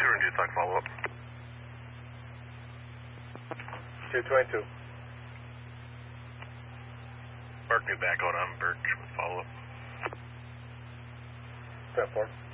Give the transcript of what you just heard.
and you'd like follow-up. 222. Mark me back out on Birch with follow-up. 10-4.